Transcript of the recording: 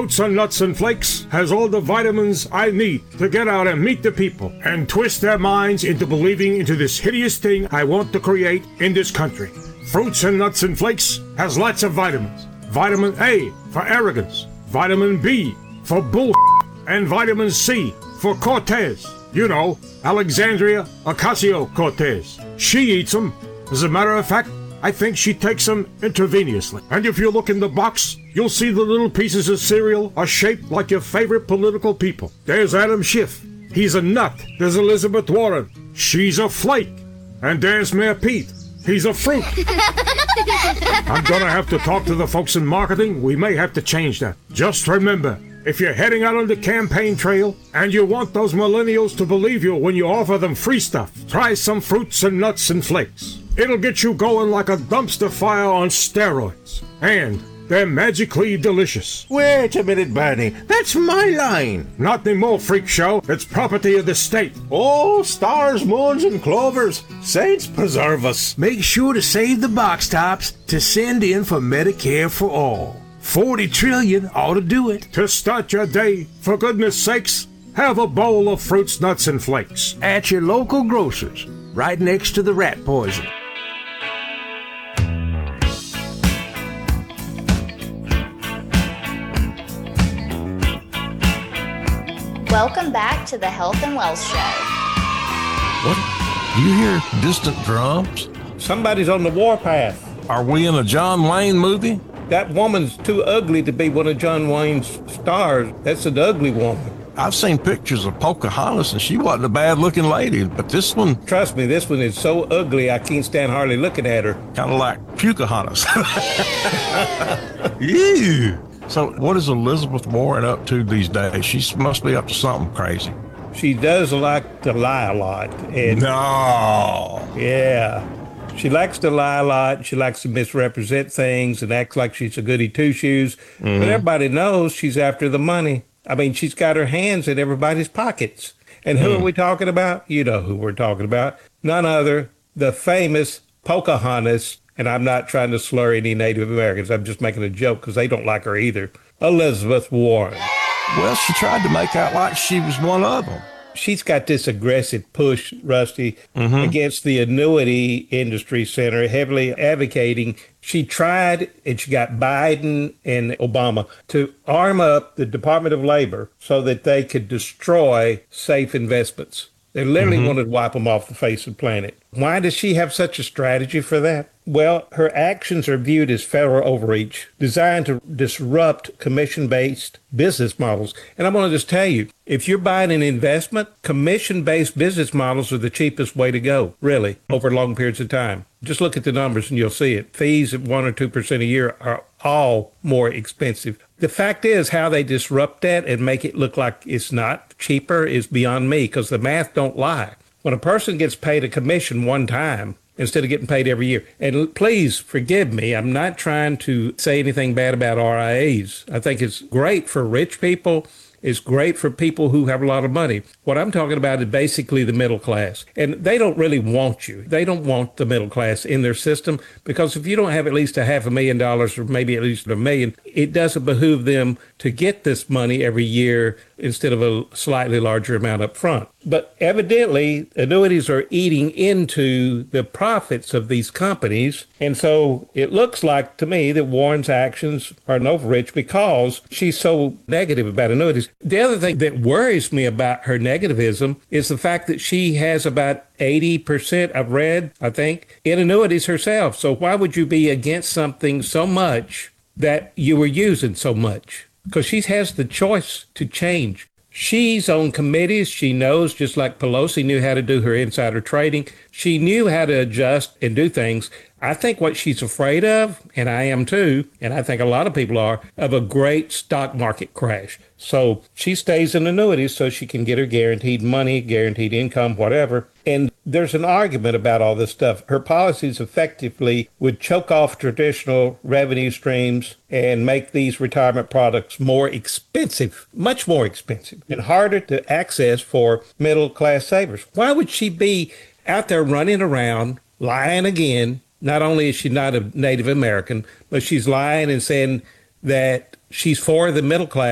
Fruits and Nuts and Flakes has all the vitamins I need to get out and meet the people and twist their minds into believing into this hideous thing I want to create in this country. Fruits and Nuts and Flakes has lots of vitamins. Vitamin A for arrogance, vitamin B for bull, and vitamin C for Cortez. You know, Alexandria Ocasio-Cortez. She eats them. As a matter of fact, I think she takes them intravenously. And if you look in the box, you'll see the little pieces of cereal are shaped like your favorite political people. There's Adam Schiff. He's a nut. There's Elizabeth Warren. She's a flake. And there's Mayor Pete. He's a fruit. I'm gonna have to talk to the folks in marketing. We may have to change that. Just remember, if you're heading out on the campaign trail and you want those millennials to believe you when you offer them free stuff, try some Fruits and Nuts and Flakes. It'll get you going like a dumpster fire on steroids. And they're magically delicious. Wait a minute, Barney. That's my line. Not anymore, freak show. It's property of the state. Oh, stars, moons, and clovers. Saints preserve us. Make sure to save the box tops to send in for Medicare for all. 40 trillion ought to do it. To start your day, for goodness sakes, have a bowl of Fruits, Nuts, and Flakes. At your local grocer's, right next to the rat poison. Welcome back to the Health and Wealth Show. What? Do you hear distant drums? Somebody's on the warpath. Are we in a John Wayne movie? That woman's too ugly to be one of John Wayne's stars. That's an ugly woman. I've seen pictures of Pocahontas, and she wasn't a bad-looking lady, but this one... Trust me, this one is so ugly I can't stand hardly looking at her. Kind of like Pocahontas. Ew. So what is Elizabeth Warren up to these days? She must be up to something crazy. She does like to lie a lot. And no. Yeah. She likes to lie a lot. She likes to misrepresent things and act like she's a goody two-shoes. Mm-hmm. But everybody knows she's after the money. I mean, she's got her hands in everybody's pockets. And who are we talking about? You know who we're talking about. None other, the famous Pocahontas. And I'm not trying to slur any Native Americans. I'm just making a joke because they don't like her either. Elizabeth Warren. Well, she tried to make out like she was one of them. She's got this aggressive push, Rusty, against the annuity industry center, heavily advocating. She tried, and she got Biden and Obama to arm up the Department of Labor so that they could destroy safe investments. They literally wanted to wipe them off the face of the planet. Why does she have such a strategy for that? Well, her actions are viewed as federal overreach, designed to disrupt commission-based business models. And I'm going to just tell you, if you're buying an investment, commission-based business models are the cheapest way to go, really, over long periods of time. Just look at the numbers and you'll see it. Fees at 1 or 2% a year are all more expensive. The fact is, how they disrupt that and make it look like it's not cheaper is beyond me, because the math don't lie. When a person gets paid a commission one time, instead of getting paid every year. And please forgive me, I'm not trying to say anything bad about RIAs. I think it's great for rich people. It's great for people who have a lot of money. What I'm talking about is basically the middle class. And they don't really want you. They don't want the middle class in their system, because if you don't have at least $500,000 or maybe at least $1 million, it doesn't behoove them to get this money every year instead of a slightly larger amount up front. But evidently, annuities are eating into the profits of these companies. And so it looks like to me that Warren's actions are an overreach because she's so negative about annuities. The other thing that worries me about her negativism is the fact that she has about 80%, I've read, I think, in annuities herself. So why would you be against something so much that you were using so much? Because she has the choice to change. She's on committees. She knows, just like Pelosi knew how to do her insider trading. She knew how to adjust and do things. I think what she's afraid of, and I am too, and I think a lot of people are, of a great stock market crash. So she stays in annuities so she can get her guaranteed money, guaranteed income, whatever. And there's an argument about all this stuff. Her policies effectively would choke off traditional revenue streams and make these retirement products more expensive, much more expensive, and harder to access for middle-class savers. Why would she be out there running around, lying again? Not only is she not a Native American, but she's lying and saying that she's for the middle class.